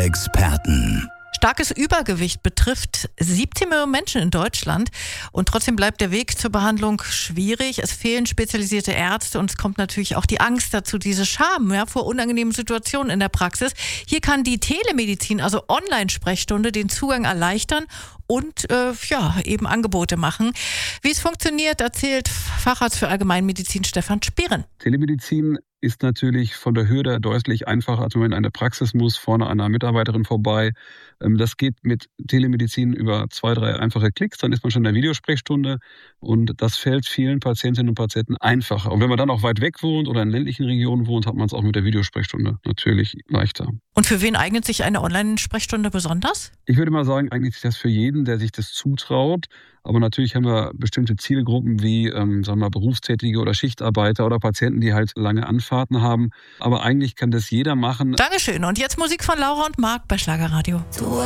Experten. Starkes Übergewicht betrifft 17 Millionen Menschen in Deutschland und trotzdem bleibt der Weg zur Behandlung schwierig. Es fehlen spezialisierte Ärzte und es kommt natürlich auch die Angst dazu, diese Scham vor unangenehmen Situationen in der Praxis. Hier kann die Telemedizin, also Online-Sprechstunde, den Zugang erleichtern und eben Angebote machen. Wie es funktioniert, erzählt Facharzt für Allgemeinmedizin Stefan Spehren. Telemedizin ist natürlich von der Hürde deutlich einfacher, als wenn man in eine Praxis muss, vorne an einer Mitarbeiterin vorbei. Das geht mit Telemedizin über 2, 3 einfache Klicks, dann ist man schon in der Videosprechstunde und das fällt vielen Patientinnen und Patienten einfacher. Und wenn man dann auch weit weg wohnt oder in ländlichen Regionen wohnt, hat man es auch mit der Videosprechstunde natürlich leichter. Und für wen eignet sich eine Online-Sprechstunde besonders? Ich würde mal sagen, eignet sich das für jeden, der sich das zutraut. Aber natürlich haben wir bestimmte Zielgruppen wie Berufstätige oder Schichtarbeiter oder Patienten, die halt lange Anfahrten haben. Aber eigentlich kann das jeder machen. Dankeschön. Und jetzt Musik von Laura und Marc bei Schlagerradio.